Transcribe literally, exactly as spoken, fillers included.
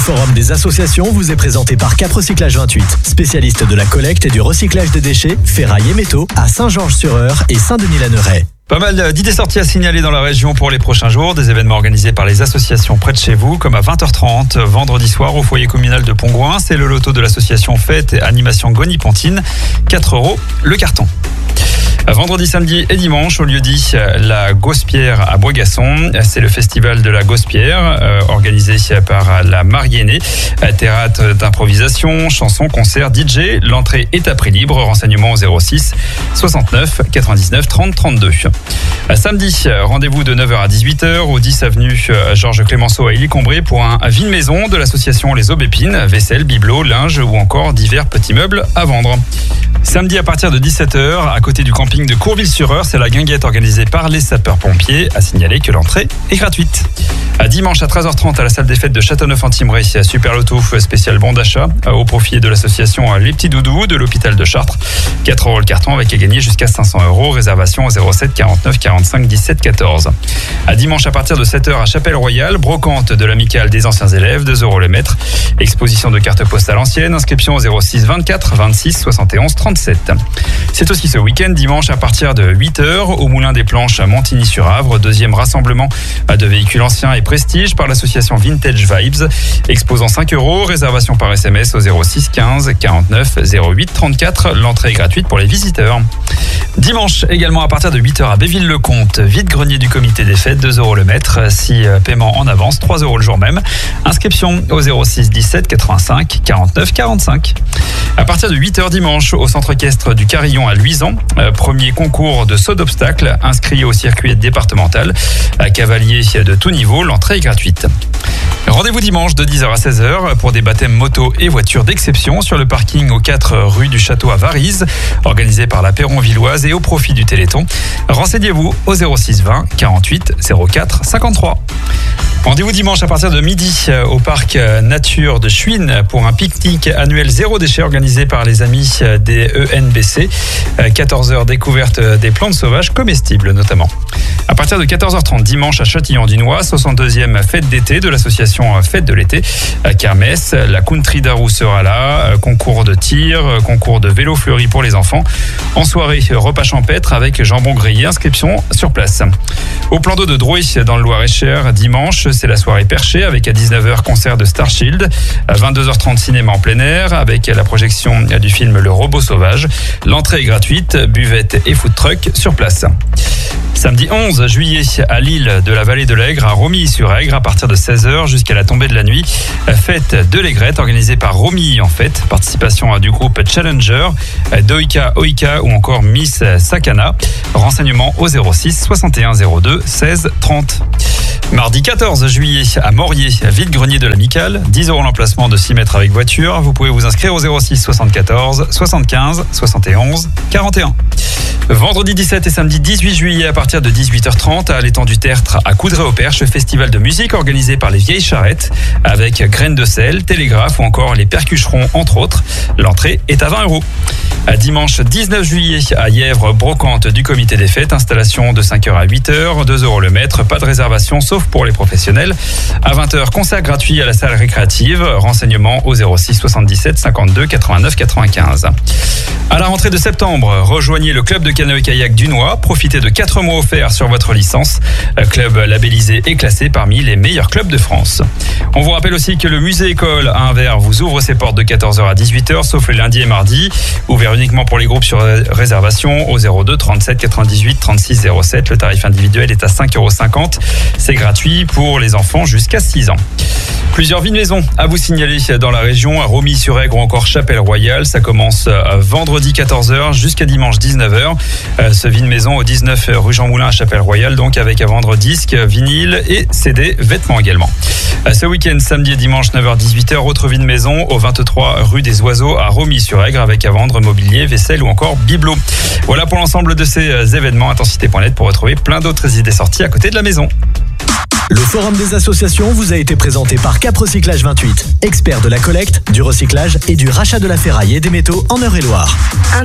forum des associations vous est présenté par Cap Recyclage vingt-huit, spécialiste de la collecte et du recyclage des déchets, ferraille et métaux à Saint-Georges-sur-Eure et Saint-Denis-la-Neuraie. Pas mal d'idées sorties à signaler dans la région pour les prochains jours. Des événements organisés par les associations près de chez vous, comme à vingt heures trente, vendredi soir au foyer communal de Pongouin. C'est le loto de l'association Fête et Animation Goni-Pontine. quatre euros le carton. Vendredi, samedi et dimanche, au lieu-dit la Gauspierre à Boisgasson. C'est le festival de la Gauspierre, euh, organisé par la Mariennée. Théâtre d'improvisation, chansons, concerts, D J. L'entrée est à prix libre. Renseignements au zéro six soixante-neuf quatre-vingt-dix-neuf trente trente-deux. Samedi, rendez-vous de neuf heures à dix-huit heures au dix avenue Georges Clémenceau à Illy-Combré pour un vide-maison de l'association Les Aubépines. Vaisselle, bibelots, linge ou encore divers petits meubles à vendre. Samedi à partir de dix-sept heures, à côté du camping de Courville-sur-Eure, c'est la guinguette organisée par les sapeurs-pompiers. À signaler que l'entrée est gratuite. À dimanche à treize heures trente à la salle des fêtes de Châteauneuf-en-Thymerais, Super Loto spécial bon d'achat au profit de l'association Les Petits Doudous de l'hôpital de Chartres. quatre euros le carton avec à gagner jusqu'à cinq cents euros. Réservation au zéro sept quarante-neuf quarante-cinq dix-sept quatorze. À dimanche à partir de sept heures à Chapelle-Royale, brocante de l'amicale des anciens élèves, deux euros le mètre. Exposition de cartes postales anciennes, inscription au zéro six vingt-quatre vingt-six soixante et onze trente-sept. C'est aussi ce week-end, dimanche à partir de huit heures au Moulin des Planches à Montigny-sur-Avre, deuxième rassemblement de véhicules anciens et prestige par l'association Vintage Vibes, exposant cinq euros, réservation par S M S au zéro six quinze quarante-neuf zéro huit trente-quatre. L'entrée est gratuite pour les visiteurs. Dimanche, également à partir de huit heures à Béville-le-Comte, vide-grenier du comité des fêtes, deux euros le mètre, si paiement en avance, trois euros le jour même. Inscription au zéro six dix-sept quatre-vingt-cinq quarante-neuf quarante-cinq. À partir de huit heures dimanche, au centre équestre du Carillon à Luisan, euh, premier concours de saut d'obstacles, inscrit au circuit départemental. À cavalier de tout niveau, l'entrée est gratuite. Rendez-vous dimanche de dix heures à seize heures pour des baptêmes moto et voitures d'exception sur le parking aux quatre rue du Château à Varize, organisé par la Perron-Villoise et au profit du Téléthon. Renseignez-vous au zéro six vingt quarante-huit zéro quatre cinquante-trois. Rendez-vous dimanche à partir de midi au parc Nature de Chuines pour un pique-nique annuel zéro déchet organisé par les amis des E N B C. quatorze heures découverte des plantes sauvages comestibles notamment. À partir de quatorze heures trente dimanche à Châtillon-du-Nois, soixante-deuxième fête d'été de l'association Fête de l'été. Kermesse, la Country Darou sera là, concours de tir, concours de vélo fleuri pour les enfants. En soirée, repas champêtre avec jambon grillé, inscription sur place. Au plan d'eau de Drouet dans le Loir-et-Cher, dimanche, c'est la soirée perchée avec à dix-neuf heures concert de Starshield, à vingt-deux heures trente cinéma en plein air avec la projection du film Le Robot Sauvage. L'entrée est gratuite, buvette et food truck sur place. Samedi onze juillet à l'île de la Vallée de l'Aigre, à Romilly-sur-Aigre, à partir de seize heures jusqu'à la tombée de la nuit. Fête de l'aigrette organisée par Romilly en fête. Participation du groupe Challenger, Doika Oika ou encore Miss Sakana. Renseignements au zéro six soixante et un zéro deux seize trente. Mardi quatorze juillet à Morier, vide-grenier de l'amicale, dix euros l'emplacement de six mètres avec voiture. Vous pouvez vous inscrire au zéro six soixante-quatorze soixante-quinze soixante et onze quarante et un. Vendredi dix-sept et samedi dix-huit juillet à partir de dix-huit heures trente à l'étang du Tertre à Coudray-au-Perche, festival de musique organisé par les Vieilles Charrettes avec Graines de sel, Télégraphe ou encore les Percucherons entre autres. L'entrée est à vingt euros. À dimanche dix-neuf juillet à Yèvre, brocante du comité des fêtes, installation de cinq heures à huit heures, deux euros le mètre, pas de réservation sauf pour les professionnels. À vingt heures, concert gratuit à la salle récréative, renseignements au zéro six soixante-dix-sept cinquante-deux quatre-vingt-neuf quatre-vingt-quinze. À la rentrée de septembre, rejoignez le club de canoë-kayak du Noix, profitez de quatre mois offerts sur votre licence. Club labellisé et classé parmi les meilleurs clubs de France. On vous rappelle aussi que le musée école à Anvers vous ouvre ses portes de quatorze heures à dix-huit heures, sauf le lundi et mardi, ouvert uniquement pour les groupes sur réservation au zéro deux trente-sept quatre-vingt-dix-huit trente-six zéro sept. Le tarif individuel est à cinq euros cinquante. C'est gratuit pour les enfants jusqu'à six ans. Plusieurs villes-maisons à vous signaler dans la région, à Romilly-sur-Aigre ou encore Chapelle-Royale. Ça commence vendredi quatorze heures jusqu'à dimanche dix-neuf heures. Ce ville-maison au dix-neuf rue Jean Moulin à Chapelle-Royale, donc avec à vendre disques, vinyles et C D, vêtements également. Ce week-end, samedi et dimanche, neuf heures dix-huit heures, autre ville-maison au vingt-trois rue des Oiseaux à Romilly-sur-Aigre avec à vendre mobilier, vaisselle ou encore bibelots. Voilà pour l'ensemble de ces événements. Intensité point net pour retrouver plein d'autres idées sorties à côté de la maison. Le forum des associations vous a été présenté par Cap Recyclage vingt-huit, expert de la collecte, du recyclage et du rachat de la ferraille et des métaux en Eure-et-Loire.